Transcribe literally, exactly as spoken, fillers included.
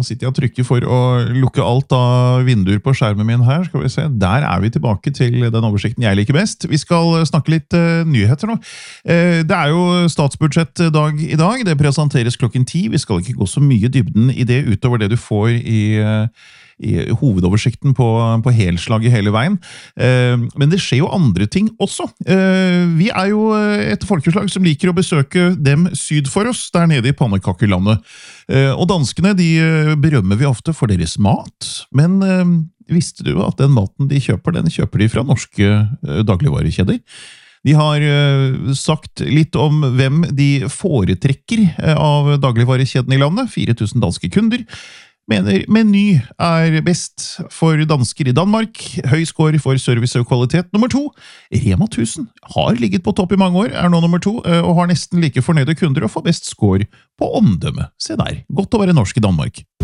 Nå sitter jeg og trykker for å lukke alt av vinduer på skjermen min her. Skal vi se. Der er vi tilbake til den oversikten jeg liker best. Vi skal snakke litt uh, nyheter nå. Uh, det er jo statsbudsjettdag i dag. Det presenteres klokken ti. Vi skal ikke gå så mye i dybden i det utover det du får i... Uh, i hovedoversikten på, på helslaget hele veien. Eh, men det skjer jo andre ting også. Eh, vi er jo et folkeslag som liker å besøke dem syd for oss, der nede i pannekakelandet. Eh, og danskene, de berømmer vi ofte for deres mat, men eh, visste du at den maten de kjøper, den kjøper de fra norske eh, dagligvarekjeder? De har uh, sagt litt om hvem de foretrekker uh, av dagligvarekjeden i landet, fire tusen danske kunder, mener Meny er best for dansker i Danmark, høy score for service og kvalitet. Nummer to, Rema tusen, har ligget på topp i mange år, er nå nummer to, uh, og har nesten like fornøyde kunder og får best score på omdømme. Se der, godt å være norsk i Danmark.